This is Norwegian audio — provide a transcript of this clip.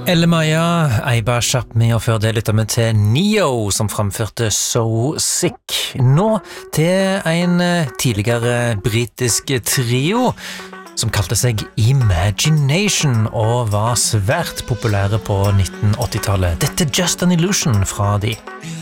Elle Maya, Aiba Sharpme og før det lyttet vi til Neo som framførte So Sick. Nå til en tidligere britisk trio som kalte seg Imagination og var svært populære på 1980-tallet. Dette er Just an Illusion fra de.